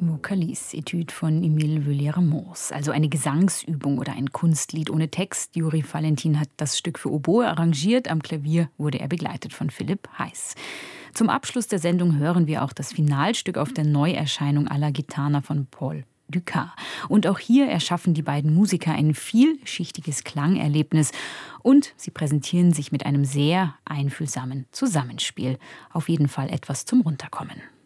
Vocalis, Etüde von Émile Vuillermoz, also eine Gesangsübung oder ein Kunstlied ohne Text. Juri Valentin hat das Stück für Oboe arrangiert. Am Klavier wurde er begleitet von Philipp Heiß. Zum Abschluss der Sendung hören wir auch das Finalstück auf der Neuerscheinung Alla Gitana von Paul Dukas. Und auch hier erschaffen die beiden Musiker ein vielschichtiges Klangerlebnis und sie präsentieren sich mit einem sehr einfühlsamen Zusammenspiel. Auf jeden Fall etwas zum Runterkommen.